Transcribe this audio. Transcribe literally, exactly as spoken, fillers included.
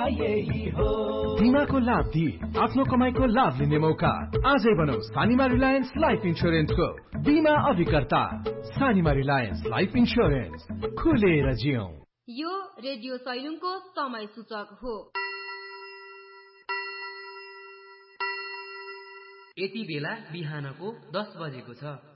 यही हो। बिमाको लाभ दिई आफ्नो कमाईको लाभ लिने मौका। आजै बनौ सानीमा रिलायन्स लाइफ इन्स्योरेन्सको बिमा अभिकर्ता। सानीमा रिलायन्स लाइफ इन्स्योरेन्स, खुलेर जियौं। यो रेडियो सैलुङको समय सूचक हो। यति बेला बिहानको दस बजेको छ।